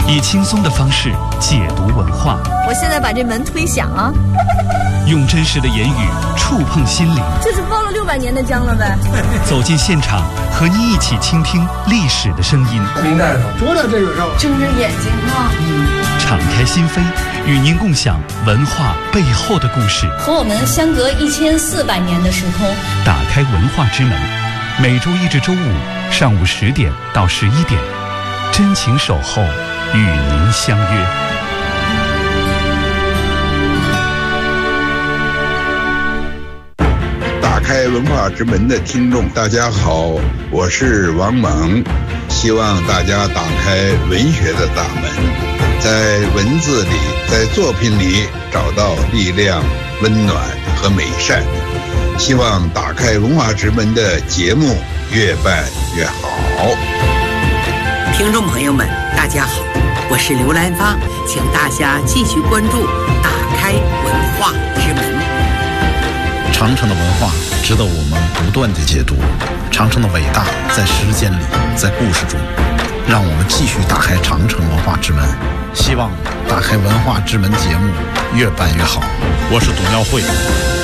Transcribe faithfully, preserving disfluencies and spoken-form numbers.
以轻松的方式解读文化。 我现在把这门推响啊！ 用真实的言语触碰心灵。 这是包了六百年的姜了呗？ 走进现场，和您一起倾听历史的声音。 明白了，多大这个肉？ 睁着眼睛啊！ 嗯，敞开心扉，与您共享文化背后的故事。 和我们相隔一千四百年的时空， 打开文化之门。每周一至周五上午十点到十一点，真情守候，与您相约。 打开文化之门的听众，大家好，我是王蒙，希望大家打开文学的大门，在文字里，在作品里找到力量、温暖和美善。希望打开文化之门的节目越办越好。 听众朋友们，大家好，我是刘兰芳，请大家继续关注打开文化之门。 长城的文化值得我们不断的解读，长城的伟大在时间里，在故事中，让我们继续打开长城文化之门。希望打开文化之门节目越办越好。我是董耀慧。